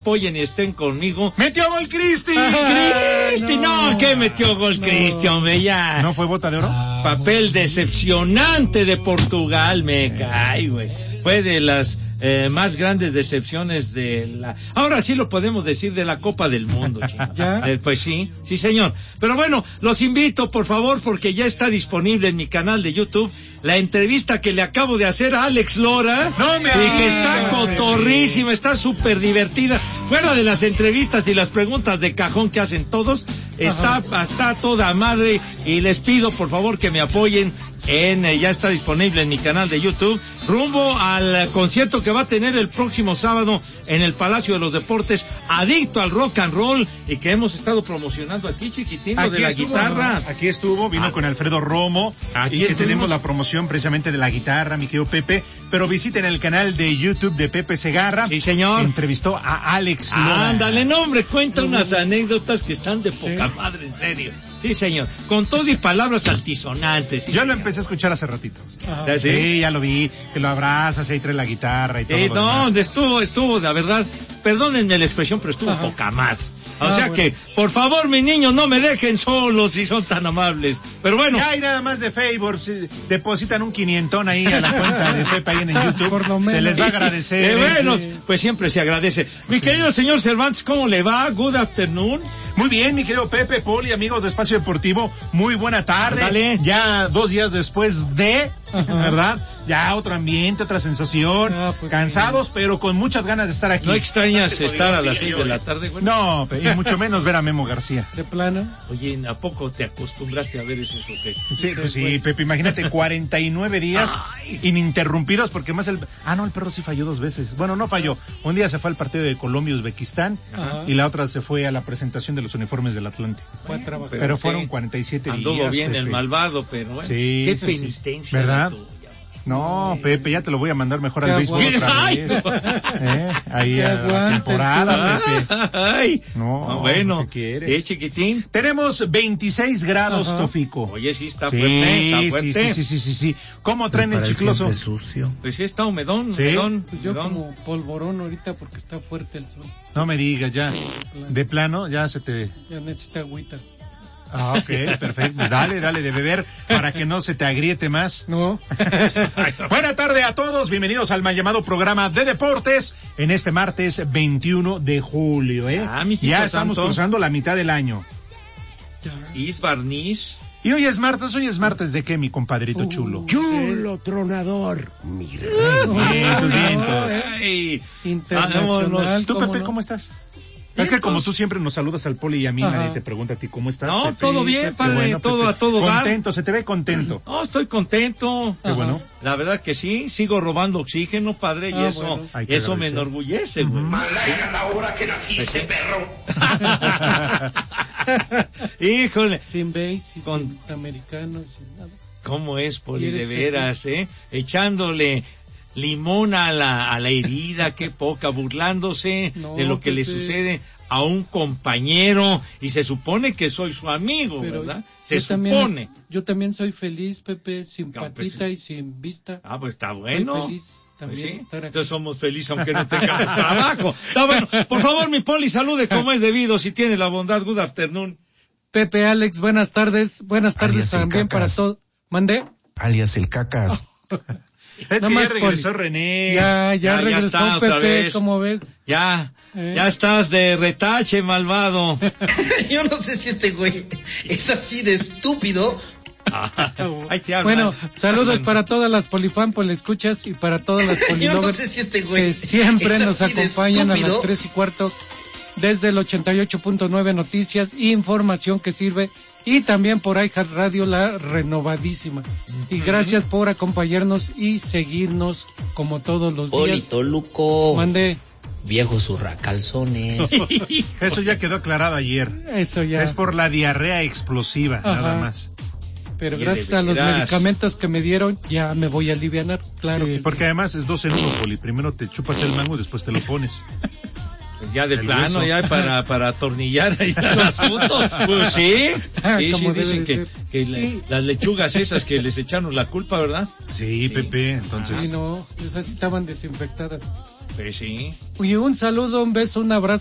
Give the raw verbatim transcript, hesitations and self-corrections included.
apoyen y estén conmigo. ¡Metió gol Cristi! ¡Cristi! No, no, ¿qué metió gol no. Cristi, hombre? Ya. ¿No fue bota de oro? Ah, Papel decepcionante de Portugal, me cae, güey. Fue de las eh, más grandes decepciones de la... Ahora sí lo podemos decir, de la Copa del Mundo, ¿Ya? Eh, pues sí, sí señor. Pero bueno, los invito, por favor, porque ya está disponible en mi canal de YouTube la entrevista que le acabo de hacer a Alex Lora. No me Y que está cotorrísima, está súper divertida. Fuera de las entrevistas y las preguntas de cajón que hacen todos, está, está toda madre. Y les pido, por favor, que me apoyen. En, eh, ya está disponible en mi canal de YouTube, rumbo al concierto que va a tener el próximo sábado en el Palacio de los Deportes, Adicto al Rock and Roll, y que hemos estado promocionando aquí, chiquitín, lo de la estuvo, guitarra. ¿no? Aquí estuvo, vino ah, con Alfredo Romo, aquí y que estuvimos. Tenemos la promoción precisamente de la guitarra, mi querido Pepe, pero visiten el canal de YouTube de Pepe Segarra. Sí, señor. Entrevistó a Alex Lora. Ándale, no, hombre, cuenta unas anécdotas que están de poca ¿Sí? madre, en serio. Sí, señor, con todo y palabras altisonantes. Sí, Yo lo empecé a escuchar hace ratito. Ajá. ¿Sí? sí, ya lo vi, que lo abrazas y ahí trae la guitarra y todo. Eh, lo no, demás. estuvo, estuvo, la verdad, perdónenme la expresión, pero estuvo Ajá. poca más. O ah, sea bueno. que, por favor, mis niños, no me dejen solos si son tan amables. Pero bueno. Ya hay nada más de favor, si depositan un quinientón ahí a la cuenta de Pepe ahí en el YouTube. Por lo menos. Se les va a agradecer. Eh, bueno, sí. pues siempre se agradece. Mi sí. querido señor Cervantes, ¿cómo le va? Good afternoon. Muy bien, mi querido Pepe, Poli, amigos de Espacio Deportivo. Muy buena tarde. Dale. Ya dos días después de, Ajá. ¿verdad? Ya otro ambiente, otra sensación. Ah, pues cansados, sí. pero con muchas ganas de estar aquí. ¿No extrañas estar a las seis de la tarde, güey? No, y mucho menos ver a Memo García. ¿De plano? Oye, ¿a poco te acostumbraste a ver ese sujeto? Sí, pues sí, Pepe, imagínate, cuarenta y nueve días Ay. ininterrumpidos, porque más el... Ah, no, el perro sí falló dos veces. Bueno, no falló. Un día se fue al partido de Colombia y Uzbekistán, Ajá. y la otra se fue a la presentación de los uniformes del Atlante. Fue a trabajar. Pero, pero fueron cuarenta y siete Anduvo días. Anduvo bien Pepe. el malvado, pero bueno. Sí, qué sí, penitencia. Sí. ¿Verdad? No, Pepe, ya te lo voy a mandar mejor al béisbol otra vez. ¿Eh? Ahí a la temporada, Pepe. Ay, no, no, bueno. ¿qué quieres? ¿Qué, chiquitín? Tenemos veintiséis grados, Ajá. Tofico. Oye, sí está sí, fuerte, está fuerte. Sí, sí, sí, sí, sí. ¿Cómo traen el chicloso? Sucio. Pues sí está humedón, ¿Sí? humedón. Pues yo humedón. como polvorón ahorita porque está fuerte el sol. No me digas, ya. De plano, ya se te... Ya necesita agüita. Ah, ok, perfecto. Dale, dale de beber para que no se te agriete más. No. Buena tarde a todos, bienvenidos al mal llamado programa de deportes en este martes veintiuno de julio, ¿eh? Ah, ya estamos santo. cruzando la mitad del año. ¿Y barniz? Y hoy es martes, hoy es martes de qué, mi compadrito uh, chulo. Chulo tronador, mi rey. Vientos, vientos. Ay, internacional. ¿Tú, Pepe, no? cómo estás? Es que como tú siempre nos saludas al Poli y a mí, Ajá. nadie te pregunta a ti cómo estás. No, Pepe, todo bien, Pepe, padre, bueno, todo Pepe, a todo dar. Contento, se te ve contento. No, estoy contento. Qué bueno. La verdad que sí, sigo robando oxígeno, padre, y ah, eso, bueno. eso me enorgullece, güey. Uh-huh. Malaga la hora que naciste, perro. Híjole. Sin base, Con... sin americanos, sin nada. ¿Cómo es, Poli, de veras, eh? Echándole limón a la, a la herida, qué poca, burlándose no, de lo que, que le te... sucede a un compañero, y se supone que soy su amigo, pero ¿verdad? Se supone. Es, yo también soy feliz, Pepe, sin no, patita pues, y sin vista. Ah, pues está bueno. Soy feliz también pues sí. estar aquí. Entonces somos felices aunque no tengamos trabajo. Está bueno. Por favor, mi Poli, salude como es debido, si tiene la bondad. Good afternoon. Pepe, Alex, buenas tardes. Buenas tardes Alias también para todos. ¿Mandé? Alias el Cacas. Es que ya regresó Poli. René. Ya, ya, ya regresó ya está, Pepe, ¿cómo ves? Ya, eh. ya estás de retache, malvado. Yo no sé si este güey es así de estúpido. Ah, ahí te hablan. Bueno, saludos para todas las polifan, escuchas y para todas las polilovers no sé si este güey que siempre es nos acompañan a las tres y cuarto desde el ochenta y ocho punto nueve Noticias, información que sirve, y también por iHeart Radio, la renovadísima. Y gracias por acompañarnos y seguirnos como todos los días. Polito Luco. Mande. Viejo zurracalzones. Eso ya quedó aclarado ayer. Eso ya. Es por la diarrea explosiva, Ajá. nada más. Pero gracias a los medicamentos que me dieron, ya me voy a alivianar, claro. Sí, que porque sí. además es dos en uno, Poli. Primero te chupas el mango y después te lo pones. Pues ya de el plano, hueso. ya para, para atornillar ahí el asunto. Pues sí, sí, sí, dicen que, que le, las lechugas esas que les echaron la culpa, ¿verdad? Sí, Pepe, entonces. Sí, no, esas estaban desinfectadas. Sí, sí. Y un saludo, un beso, un abrazo